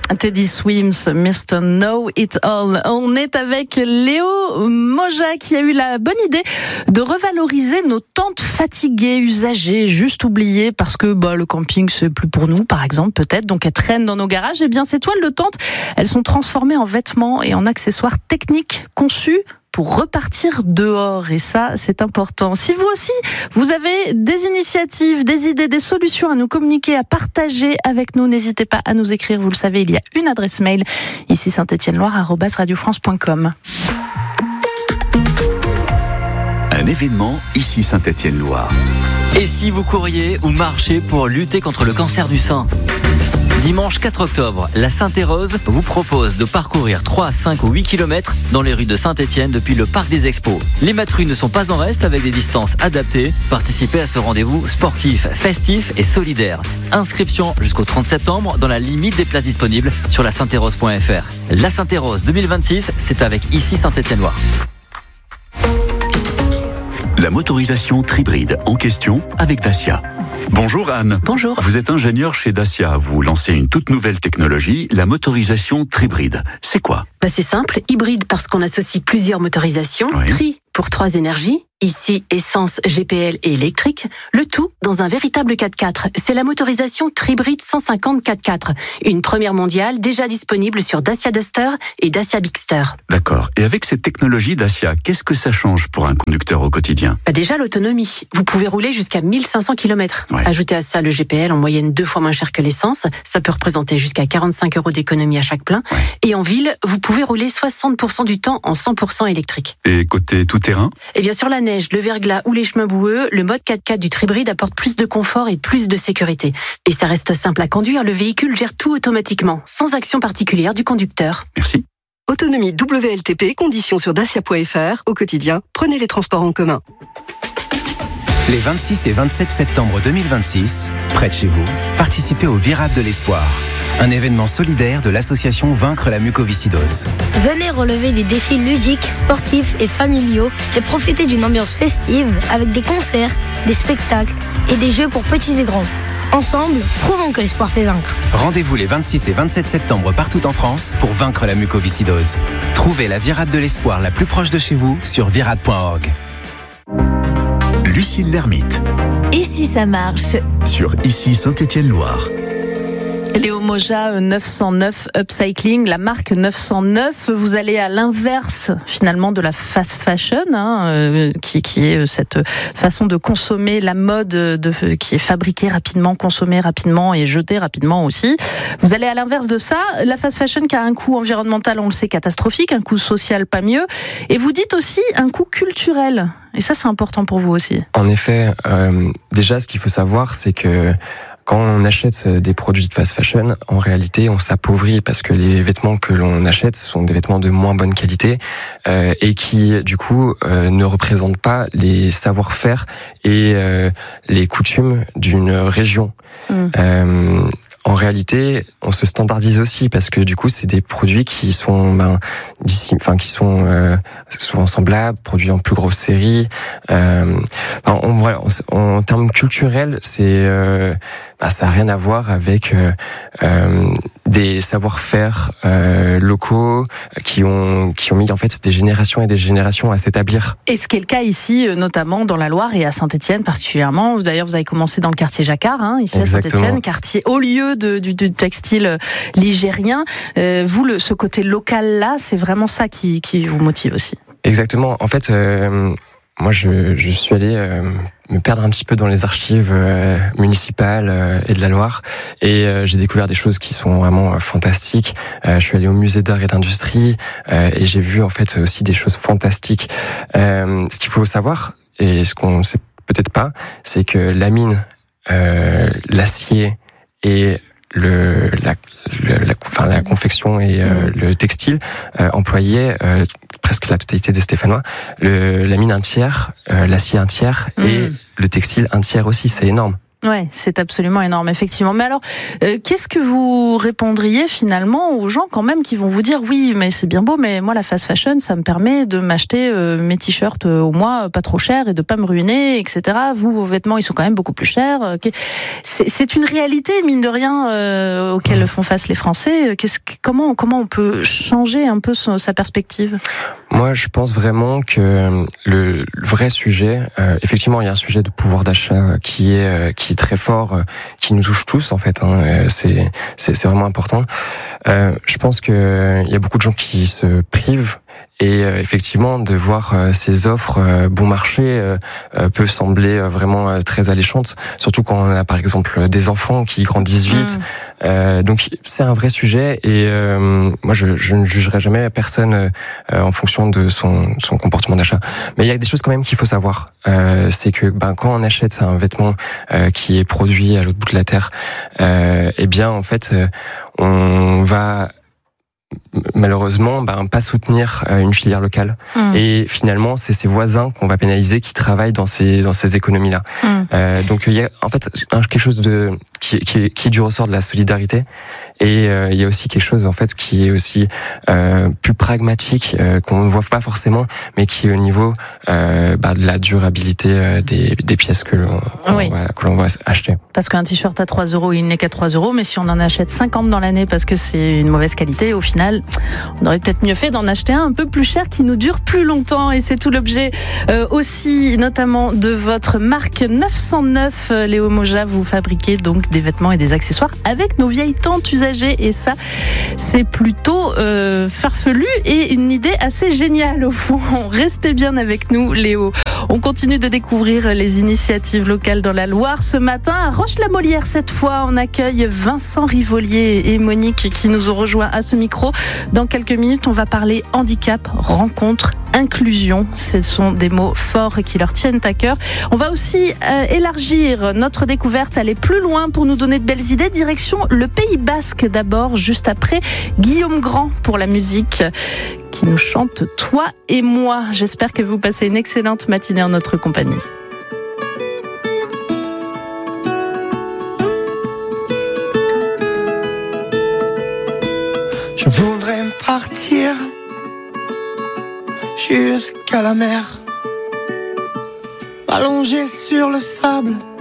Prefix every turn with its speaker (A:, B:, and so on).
A: Teddy Swims, Mr. Know It All. On est avec Léo Moja qui a eu la bonne idée de revaloriser nos tentes fatiguées, usagées, juste oubliées parce que le camping c'est plus pour nous par exemple peut-être, donc elles traînent dans nos garages. Eh bien ces toiles de tente, elles sont transformées en vêtements et en accessoires techniques conçus pour repartir dehors, et ça c'est important. Si vous aussi vous avez des initiatives, des idées, des solutions à nous communiquer, à partager avec nous, n'hésitez pas à nous écrire. Vous le savez, il y a une adresse mail ici saint-etienne-loire@radiofrance.com.
B: Un événement ici Saint-Etienne-Loire.
C: Et si vous couriez ou marchiez pour lutter contre le cancer du sein ? Dimanche 4 octobre, la Sainte-Rose vous propose de parcourir 3, 5 ou 8 km dans les rues de Saint-Etienne depuis le Parc des Expos. Les matrues ne sont pas en reste avec des distances adaptées. Participez à ce rendez-vous sportif, festif et solidaire. Inscription jusqu'au 30 septembre dans la limite des places disponibles sur la sainte-rose.fr. La Sainte-Rose 2026, c'est avec ici Saint-Etienne-Loire.
B: La motorisation Tribride en question avec Dacia. Bonjour Anne.
D: Bonjour.
B: Vous êtes ingénieure chez Dacia. Vous lancez une toute nouvelle technologie, la motorisation Tribride. C'est quoi ?
D: C'est simple, hybride parce qu'on associe plusieurs motorisations,
B: Oui.
D: Tri pour 3 énergies, ici essence, GPL et électrique, le tout dans un véritable 4x4. C'est la motorisation Tribride 150 4x4, une première mondiale déjà disponible sur Dacia Duster et Dacia Bigster.
B: D'accord. Et avec cette technologie Dacia, qu'est-ce que ça change pour un conducteur au quotidien ?
D: Déjà l'autonomie, vous pouvez rouler jusqu'à 1500 km.
B: Ouais.
D: Ajoutez à ça le GPL en moyenne 2 fois moins cher que l'essence, ça peut représenter jusqu'à 45 € d'économie à chaque plein.
B: Ouais.
D: Et en ville, vous pouvez rouler 60% du temps en 100% électrique.
B: Et côté tout-terrain ?
D: Et bien sur la neige, le verglas ou les chemins boueux, le mode 4x4 du Tribride apporte plus de confort et plus de sécurité. Et ça reste simple à conduire, le véhicule gère tout automatiquement, sans action particulière du conducteur.
B: Merci.
E: Autonomie WLTP, conditions sur dacia.fr. Au quotidien, prenez les transports en commun.
F: Les 26 et 27 septembre 2026, près de chez vous, participez au Virade de l'Espoir, un événement solidaire de l'association Vaincre la mucoviscidose.
G: Venez relever des défis ludiques, sportifs et familiaux et profitez d'une ambiance festive avec des concerts, des spectacles et des jeux pour petits et grands. Ensemble, prouvons que l'espoir fait vaincre.
F: Rendez-vous les 26 et 27 septembre partout en France pour vaincre la mucoviscidose. Trouvez la Virade de l'Espoir la plus proche de chez vous sur virade.org.
B: Lucille Lermite,
H: Et si ça marche ?
B: sur ici Saint-Etienne-Loire.
A: Léo Moja, 909 Upcycling, la marque 909. Vous allez à l'inverse finalement de la fast fashion, qui est cette façon de consommer la mode, qui est fabriquée rapidement, consommée rapidement et jetée rapidement aussi. Vous allez à l'inverse de ça. La fast fashion qui a un coût environnemental, on le sait, catastrophique, un coût social pas mieux. Et vous dites aussi un coût culturel. Et ça, c'est important pour vous aussi.
I: En effet, déjà, ce qu'il faut savoir, c'est que quand on achète des produits de fast fashion, en réalité, on s'appauvrit parce que les vêtements que l'on achète sont des vêtements de moins bonne qualité et qui, du coup, ne représentent pas les savoir-faire et les coutumes d'une région. En réalité, on se standardise aussi parce que du coup, c'est des produits qui sont qui sont souvent semblables, produits en plus grosse série. En termes culturels, ça n'a rien à voir avec des savoir-faire locaux qui ont mis en fait des générations et des générations à s'établir.
A: Et ce qui est le cas ici, notamment dans la Loire et à Saint-Etienne particulièrement. D'ailleurs, vous avez commencé dans le quartier Jacquard, ici
I: Exactement.
A: à Saint-Etienne, quartier au lieu du textile ligérien. Vous, ce côté local-là, c'est vraiment ça qui vous motive aussi.
I: Exactement. En fait, moi, je suis allé me perdre un petit peu dans les archives municipales et de la Loire, et j'ai découvert des choses qui sont vraiment fantastiques. Je suis allé au musée d'art et d'industrie et j'ai vu en fait aussi des choses fantastiques. Ce qu'il faut savoir, et ce qu'on sait peut-être pas, c'est que la mine, l'acier et la confection et le textile employait presque la totalité des Stéphanois. La mine un tiers, l'acier un tiers et le textile un tiers aussi, c'est énorme.
A: Ouais, c'est absolument énorme, effectivement. Mais alors, qu'est-ce que vous répondriez finalement aux gens quand même qui vont vous dire oui, mais c'est bien beau, mais moi la fast fashion, ça me permet de m'acheter mes t-shirts au mois pas trop cher et de pas me ruiner, etc. Vous, vos vêtements, ils sont quand même beaucoup plus chers. C'est une réalité, mine de rien, auquel font face les Français. Comment on peut changer un peu sa perspective ?
I: Moi, je pense vraiment que le vrai sujet, effectivement, il y a un sujet de pouvoir d'achat qui est très fort, qui nous touche tous en fait. C'est vraiment important. Je pense que il y a beaucoup de gens qui se privent. Et effectivement, de voir ces offres bon marché peut sembler vraiment très alléchante, surtout quand on a par exemple des enfants qui grandissent vite. Donc c'est un vrai sujet et moi je ne jugerai jamais personne en fonction de son comportement d'achat. Mais il y a des choses quand même qu'il faut savoir. C'est que quand on achète un vêtement qui est produit à l'autre bout de la terre, eh bien en fait on va malheureusement pas soutenir une filière locale et finalement c'est ses voisins qu'on va pénaliser qui travaillent dans ces économies là. Donc il y a en fait quelque chose qui est du ressort de la solidarité et il y a aussi quelque chose en fait qui est aussi plus pragmatique qu'on ne voit pas forcément mais qui est au niveau de la durabilité des pièces que l'on va acheter.
A: Parce qu'un t-shirt à 3 €, il n'est qu'à 3 €, mais si on en achète 50 dans l'année parce que c'est une mauvaise qualité, au final, on aurait peut-être mieux fait d'en acheter un peu plus cher qui nous dure plus longtemps. Et c'est tout l'objet aussi, notamment, de votre marque 909, Léo Moja. Vous fabriquez donc des vêtements et des accessoires avec nos vieilles tantes usagées. Et ça, c'est plutôt farfelu et une idée assez géniale au fond. Restez bien avec nous, Léo. On continue de découvrir les initiatives locales dans la Loire. Ce matin, à Roche-la-Molière, cette fois, on accueille Vincent Rivolier et Monique qui nous ont rejoints à ce micro. Dans quelques minutes, on va parler handicap, rencontre, inclusion. Ce sont des mots forts qui leur tiennent à cœur. On va aussi élargir notre découverte, aller plus loin pour nous donner de belles idées. Direction le Pays Basque d'abord, juste après Guillaume Grand pour la musique qui nous chante « Toi et moi ». J'espère que vous passez une excellente matinée en notre compagnie.
J: Je voudrais partir jusqu'à la mer, m'allonger sur le sable